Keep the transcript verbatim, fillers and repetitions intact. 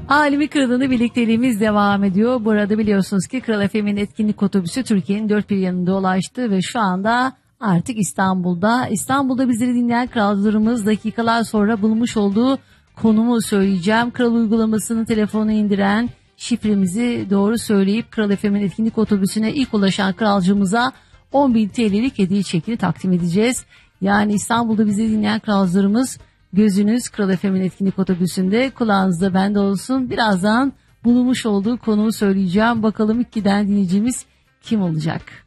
Alemi Kral'ında birlikteliğimiz devam ediyor. Bu arada biliyorsunuz ki Kral F M'in etkinlik otobüsü Türkiye'nin dört bir yanında dolaştı ve şu anda artık İstanbul'da. İstanbul'da bizleri dinleyen kralcılarımız dakikalar sonra bulmuş olduğu konumu söyleyeceğim. Kral uygulamasını telefona indiren, şifremizi doğru söyleyip Kral F M'in etkinlik otobüsüne ilk ulaşan kralcımıza on bin T L'lik hediye çekini takdim edeceğiz. Yani İstanbul'da bizi dinleyen kralcılarımız, gözünüz Kral F M'in etkinlik otobüsünde, kulağınızda bende olsun. Birazdan bulunmuş olduğu konumu söyleyeceğim. Bakalım ilk giden dinleyicimiz kim olacak?